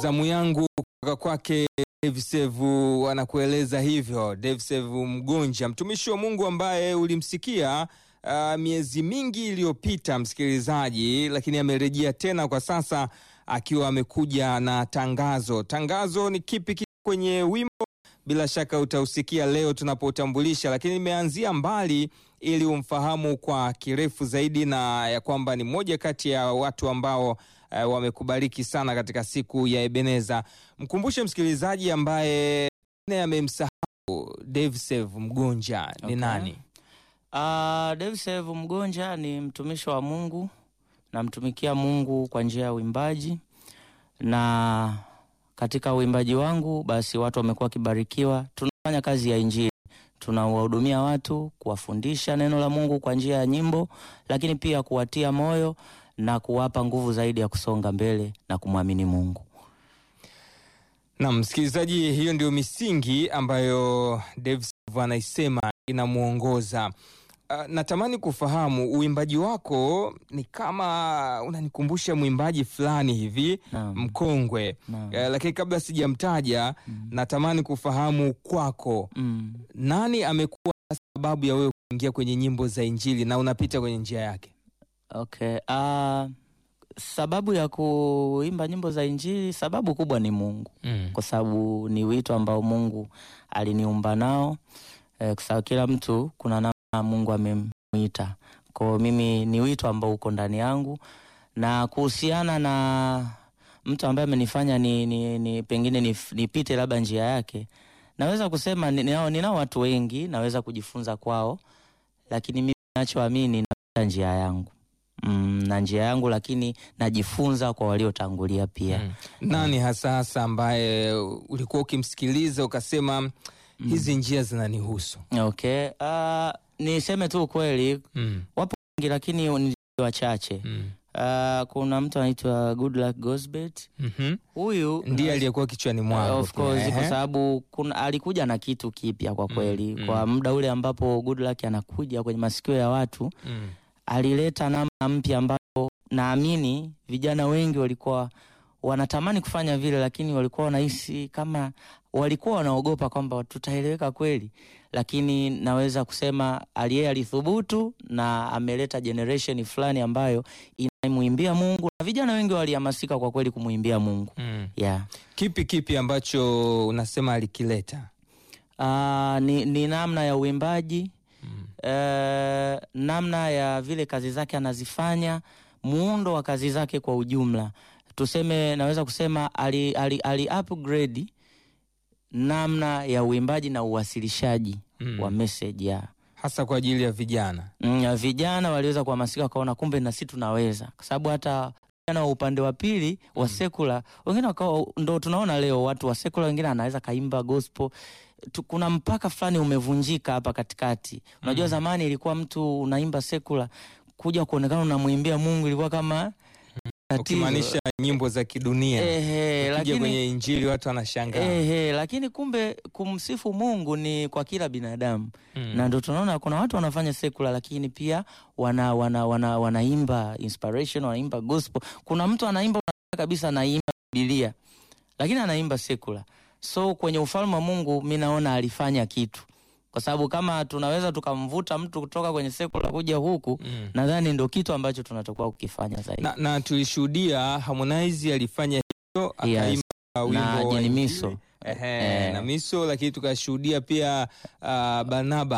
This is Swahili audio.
Zamu yangu kutoka kwake Devisevu anakueleza hivyo. Devisevu Mgonja, mtumishi wa Mungu ambaye ulimsikia miezi mingi iliyopita msikilizaji, lakini amerejea tena kwa sasa akiwa amekuja na tangazo. Tangazo ni kipi kwenye wimbo? Bila shaka utausikia leo tunapotambulisha, lakini nimeanzia mbali ili umfahamu kwa kirefu zaidi, na ya kwamba ni moja kati ya watu ambao wamekubariki sana katika siku ya Ebeneza. Mkumbushe msikilizaji ambaye amemsahau Devisevu Mgonja ni nani? Devisevu Mgonja ni mtumishi wa Mungu, namtumikia Mungu kwa njia ya uimbaji, na katika uimbaji wangu basi watu wamekuwa kibarikiwa. Tunafanya kazi ya injili, tunawahudumia watu, kuwafundisha neno la Mungu kwa njia ya nyimbo, lakini pia kuwatia moyo na kuwapa nguvu zaidi ya kusonga mbele na kumwamini Mungu. Na msikilizaji, hiyo ndio misingi ambayo Devisevu anaisema inamuongoza. Natamani kufahamu uimbaji wako ni kama unanikumbusha mwimbaji fulani hivi mkongwe. Lakini kabla sijamtaja, natamani kufahamu kwako, nani amekuwa sababu ya wewe kuingia kwenye nyimbo za injili na unapita kwenye njia yake? Okay. Sababu ya kuimba nyimbo za injili, sababu kubwa ni Mungu. Kwa sababu ni wito ambao Mungu aliniumba nao. Kwa sababu kila mtu kuna namna Mungu amemuita. Kwa mimi ni wito ambao uko ndani yangu, na kuhusiana na mtu ambaye amenifanya ni pengine nipite labda njia yake, naweza kusema ninao watu wengi naweza kujifunza kwao, lakini mimi ninachoamini na njia yangu. Na njia yangu, lakini najifunza kwa waliotangulia pia. Nani hasa ambaye ulikuwa ukimsikiliza ukasema hizi njia zinanihusu? Okay. Niseme tu kweli, wapo wengi lakini ni wachache. Kuna mtu anaitwa Goodluck Gosbet. Huyu ndiye aliyekuwa kichwani mwangu. Of course, kwa sababu alikuja na kitu kipya kwa kweli. Kwa muda ule ambapo Goodluck anakuja kwenye masikio ya watu, alileta namna mpya ambayo naamini vijana wengi walikuwa wanatamani kufanya vile, lakini walikuwa wanahisi kama walikuwa wanaogopa kwamba tutaeleweka kweli. Lakini naweza kusema yeye alithubutu na ameleta generation fulani ambayo inamuimbia Mungu, na vijana wengi walihamasika kwa kweli kumuimbia Mungu. Kipi ambacho unasema alikileta? Ni namna ya uimbaji, namna ya vile kazi zake anazifanya, muundo wa kazi zake kwa ujumla. Tuseme, naweza kusema ali upgrade namna ya uimbaji na uwasilishaji wa message hasa kwa ajili ya vijana. Vijana waliweza kuhamasika, kaona kumbe na sisi tunaweza, kwa sababu hata vijana wa upande wa pili wa secular wengine wakao, ndo tunaona leo watu wa secular wengine anaweza kaimba gospel. Kuna mpaka fulani umevunjika hapa katikati. Unajua zamani ilikuwa mtu unaimba secular, kuja kuonekana unamuimbia Mungu ilikuwa kama ukimaanisha nyimbo za kidunia. Lakini kwenye injili watu wanashangaa. Lakini kumbe kumsifu Mungu ni kwa kila binadamu. Na ndio tunaona kuna watu wanafanya secular lakini pia wanaimba inspiration, wanaimba gospel. Kuna mtu anaimba kabisa, anaimba Biblia lakini anaimba secular. So kwenye ufalme wa Mungu mimi naona alifanya kitu, kwa sababu kama tunaweza tukamvuta mtu kutoka kwenye secular kuja huku, nadhani ndio kitu ambacho tunatakiwa kukifanya zaidi. Na tulishuhudia Harmonize alifanya hiyo, akaimba wimbo na Jenny Miso. Na Miso, lakini tukashuhudia pia Barnaba